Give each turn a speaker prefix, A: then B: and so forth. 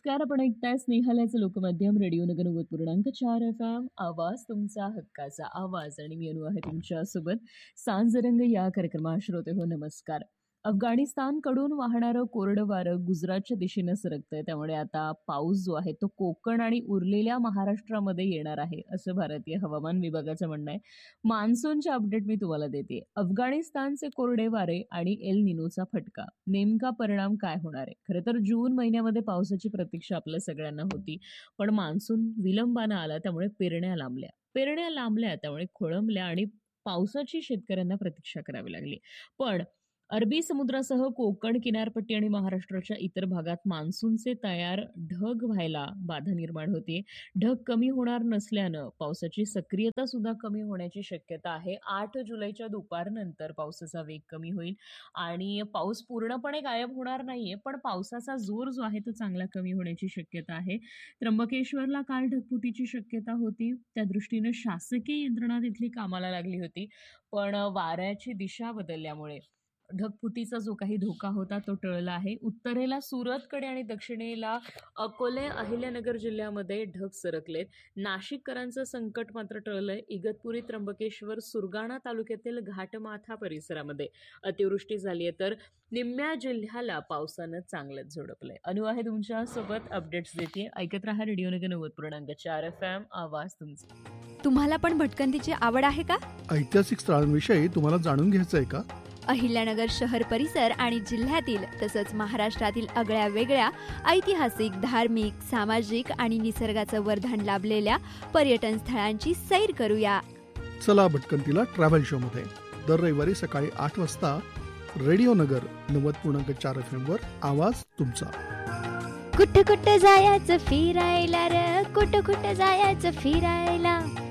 A: नमस्कार. आपण ऐकताय स्नेहालयाचं लोकमाध्यम रेडिओ नगर 90.4 FM. आवाज तुमचा हक्काचा आवाज आणि मी अनु आहे तुमच्यासोबत. सांज रंग या कार्यक्रमात श्रोते हो नमस्कार. अफगाणिस्तानकडून वाहणारं कोरडं वारं गुजरातच्या दिशेनं सरकतंय. त्यामुळे आता पाऊस जो आहे तो कोकण आणि उरलेल्या महाराष्ट्रामध्ये येणार आहे, असं भारतीय हवामान विभागाचं म्हणणं आहे. मान्सूनचे अपडेट मी तुम्हाला देते. अफगाणिस्तानचे कोरडे वारे आणि एल निनोचा फटका, नेमका परिणाम काय होणार आहे? खरं तर जून महिन्यामध्ये पावसाची प्रतीक्षा आपल्या सगळ्यांना होती, पण मान्सून विलंबानं आला, त्यामुळे पेरण्या लांबल्या त्यामुळे खोळंबल्या आणि पावसाची शेतकऱ्यांना प्रतीक्षा करावी लागली. पण अरबी समुद्रासह कोकण किनारपट्टी आणि महाराष्ट्राच्या इतर भागात मान्सूनचे तयार ढग व्हायला बाधा निर्माण होते. ढग कमी होणार नसल्यानं पावसाची सक्रियता सुद्धा कमी होण्याची शक्यता आहे. 8 जुलैच्या दुपारनंतर पावसाचा वेग कमी होईल आणि पाऊस पूर्णपणे गायब होणार नाहीये, पण पावसाचा जोर जो आहे तो चांगला कमी होण्याची शक्यता आहे. त्र्यंबकेश्वरला काल ढगफुटीची शक्यता होती, त्या दृष्टीनं शासकीय यंत्रणा तिथली कामाला लागली होती. पण वाऱ्याची दिशा बदलल्यामुळे ढगफुटीचा जो काही धोका होता तो टळला आहे. उत्तरेला सुरतकडे आणि दक्षिणेला अकोले, अहिल्यानगर जिल्ह्यामध्ये ढग सरकलेत. नाशिककरांचं संकट मात्र टळलंय. इगतपुरी, त्र्यंबकेश्वर, सुरगाणा तालुक्यातील घाटमाथा परिसरामध्ये अतिवृष्टी झाली आहे, तर निम्म्या जिल्ह्याला पावसानं चांगलंच झोडपलंय. अनु आहे तुमच्या सोबत, अपडेट्स देते. ऐकत रहा रेडिओ नगर 90.4 FM. आवाज तुमचा.
B: तुम्हाला पण भटकंतीची आवड आहे का?
C: ऐतिहासिक स्थळांविषयी तुम्हाला जाणून घ्यायचं आहे का?
B: अहिल्यानगर शहर परिसर आणि जिल्ह्यातील तसंच महाराष्ट्रातील आगळ्या वेगळ्या ऐतिहासिक, धार्मिक, सामाजिक आणि निसर्गाचं वरदान लाभलेल्या पर्यटन स्थळांची सैर करूया.
C: चला भटकंतीला ट्रॅव्हल शो मध्ये दर रविवारी सकाळी 8 वाजता रेडिओ नगर 90.4 FM वर आवाज तुमचा.
B: कुठं कुठं जायचं फिरायला र, कुठं कुठं जायचं फिरायला.